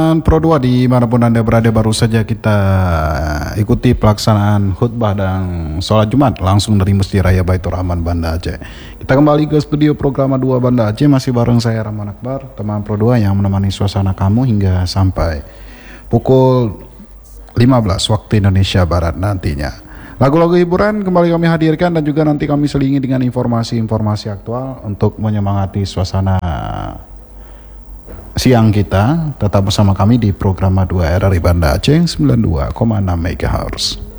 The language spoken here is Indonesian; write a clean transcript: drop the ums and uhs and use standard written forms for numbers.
teman Pro 2 dimanapun Anda berada, baru saja kita ikuti pelaksanaan khutbah dan sholat Jumat langsung dari Masjid Raya Baitur Rahman Banda Aceh. Kita kembali ke studio program 2 Banda Aceh, masih bareng saya Rahman Akbar, teman Pro 2 yang menemani suasana kamu hingga sampai pukul 15 waktu Indonesia Barat nantinya. Lagu-lagu hiburan kembali kami hadirkan dan juga nanti kami selingi dengan informasi-informasi aktual untuk menyemangati suasana siang kita. Tetap bersama kami di program 2 RRI Banda Aceh 92,6 MHz.